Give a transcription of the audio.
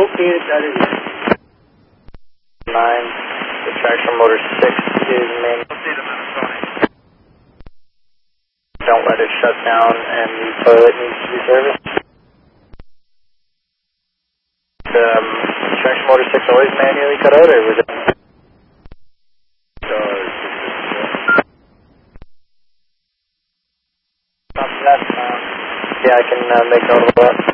Okay, that is it. 9, the traction motor 6 is manual. Don't let it shut down and the toilet needs to be serviced. The traction motor 6 always manually cut out, or was it? Yeah, I can make note of that.